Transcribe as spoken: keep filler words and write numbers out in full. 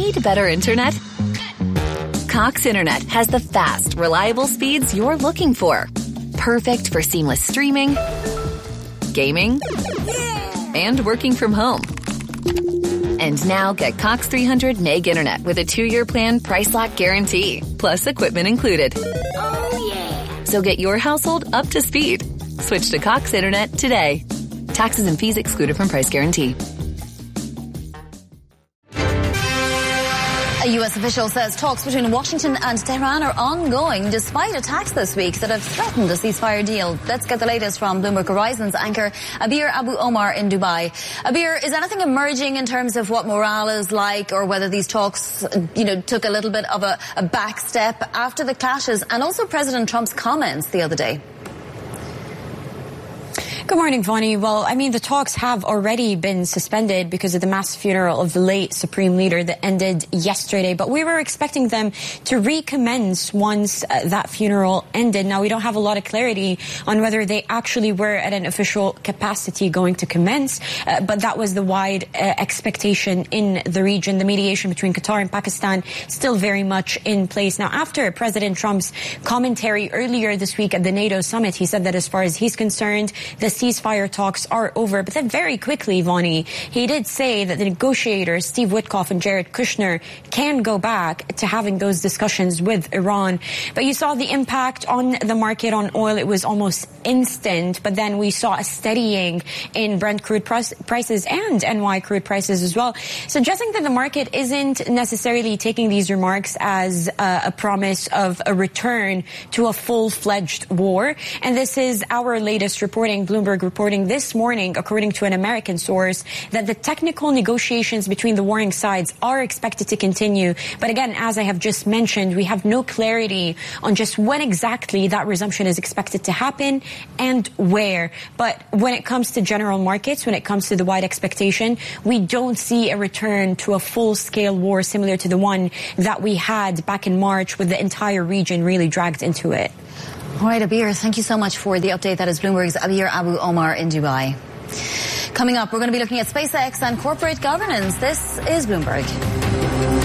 Need better internet? Cox Internet has the fast, reliable speeds you're looking for. Perfect for seamless streaming, gaming, and working from home. And now get Cox three hundred meg internet with a two-year plan price lock guarantee, plus equipment included. Oh, yeah. So get your household up to speed. Switch to Cox Internet today. Taxes and fees excluded from price guarantee. A U S official says talks between Washington and Tehran are ongoing despite attacks this week that have threatened a ceasefire deal. Let's get the latest from Bloomberg Horizon's anchor Abir Abu Omar in Dubai. Abir, is anything emerging in terms of what morale is like, or whether these talks, you know, took a little bit of a, a back step after the clashes and also President Trump's comments the other day? Good morning, Vonnie. Well, I mean, the talks have already been suspended because of the mass funeral of the late Supreme Leader that ended yesterday. But we were expecting them to recommence once uh, that funeral ended. Now, we don't have a lot of clarity on whether they actually were at an official capacity going to commence. Uh, but that was the wide uh, expectation in the region. The mediation between Qatar and Pakistan still very much in place. Now, after President Trump's commentary earlier this week at the NATO summit, he said that as far as he's concerned, the ceasefire talks are over. But then very quickly, Vonnie, he did say that the negotiators, Steve Witkoff and Jared Kushner, can go back to having those discussions with Iran. But you saw the impact on the market on oil. It was almost instant. But then we saw a steadying in Brent crude prices and N Y crude prices as well, suggesting that the market isn't necessarily taking these remarks as uh, a promise of a return to a full-fledged war. And this is our latest reporting. Bloomberg reporting this morning, according to an American source, that the technical negotiations between the warring sides are expected to continue. But again, as I have just mentioned, we have no clarity on just when exactly that resumption is expected to happen and where. But when it comes to general markets, when it comes to the wide expectation, we don't see a return to a full-scale war similar to the one that we had back in March, with the entire region really dragged into it. All right, Abir, thank you so much for the update. That is Bloomberg's Abir Abu Omar in Dubai. Coming up, we're going to be looking at SpaceX and corporate governance. This is Bloomberg.